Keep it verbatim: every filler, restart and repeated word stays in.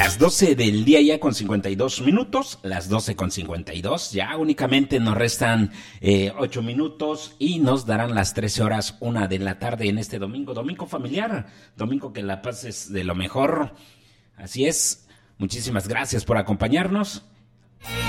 las doce del día ya con cincuenta y dos minutos, las doce con cincuenta y dos, ya únicamente nos restan eh, ocho minutos y nos darán las trece horas, una de la tarde en este domingo, domingo familiar, domingo que la pases de lo mejor. Así es, muchísimas gracias por acompañarnos.